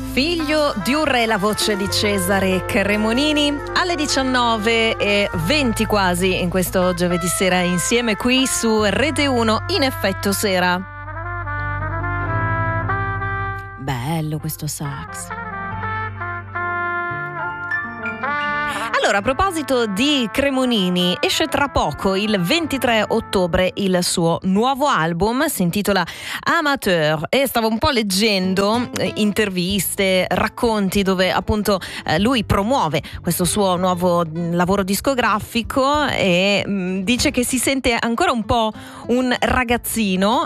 Figlio di un re, la voce di Cesare Cremonini, alle 19:20 quasi in questo giovedì sera insieme qui su Rete 1 in Effetto Sera. Bello questo sax. Allora, a proposito di Cremonini, esce tra poco, il 23 ottobre, il suo nuovo album, si intitola Amateur, e stavo un po' leggendo interviste, racconti dove appunto lui promuove questo suo nuovo lavoro discografico e dice che si sente ancora un po' un ragazzino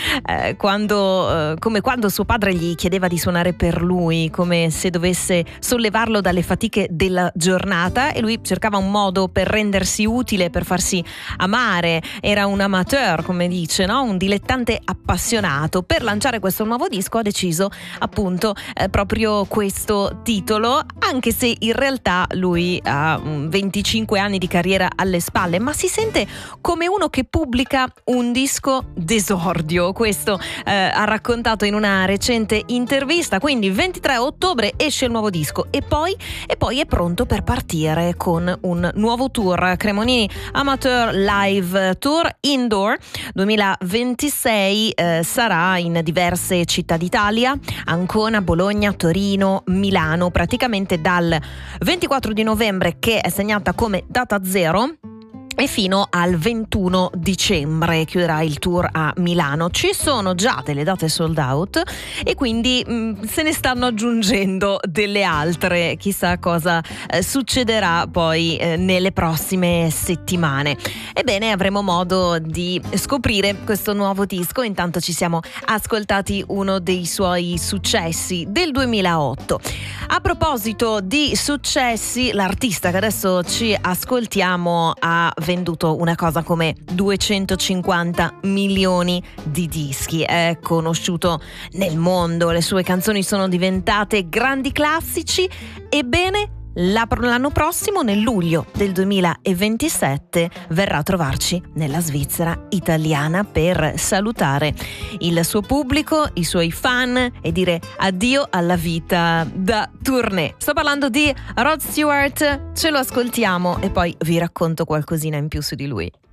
come quando suo padre gli chiedeva di suonare per lui, come se dovesse sollevarlo dalle fatiche della giornata, e lui cercava un modo per rendersi utile, per farsi amare. Era un amateur, come dice, no? Un dilettante appassionato. Per lanciare questo nuovo disco ha deciso appunto proprio questo titolo, anche se in realtà lui ha 25 anni di carriera alle spalle, ma si sente come uno che pubblica un disco d'esordio. Questo ha raccontato in una recente intervista. Quindi 23 ottobre esce il nuovo disco e poi è pronto per partire con un nuovo tour, Cremonini Amateur Live Tour Indoor 2026. Sarà in diverse città d'Italia: Ancona, Bologna, Torino, Milano, praticamente dal 24 di novembre, che è segnata come data zero, e fino al 21 dicembre chiuderà il tour a Milano. Ci sono già delle date sold out e quindi se ne stanno aggiungendo delle altre. Chissà cosa succederà poi nelle prossime settimane. Ebbene, avremo modo di scoprire questo nuovo disco. Intanto ci siamo ascoltati uno dei suoi successi del 2008. A proposito di successi, l'artista che adesso ci ascoltiamo ha venduto una cosa come 250 milioni di dischi. È conosciuto nel mondo, le sue canzoni sono diventate grandi classici. Ebbene, l'anno prossimo, nel luglio del 2027, verrà a trovarci nella Svizzera italiana per salutare il suo pubblico, i suoi fan, e dire addio alla vita da tournée. Sto parlando di Rod Stewart, ce lo ascoltiamo e poi vi racconto qualcosina in più su di lui.